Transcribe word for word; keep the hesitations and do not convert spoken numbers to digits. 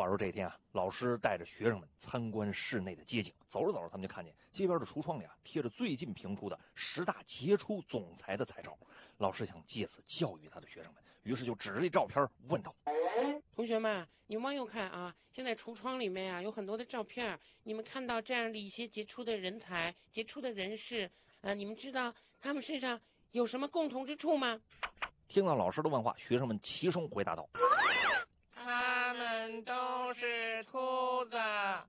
话说这天啊，老师带着学生们参观室内的街景，走着走着，他们就看见街边的橱窗里啊贴着最近评出的十大杰出总裁的彩照。老师想借此教育他的学生们，于是就指着这照片问道： 同学们，你们往右看啊，现在橱窗里面啊有很多的照片，你们看到这样的一些杰出的人才、杰出的人士，呃，你们知道他们身上有什么共同之处吗？ 听到老师的问话，学生们齐声回答道： 他们都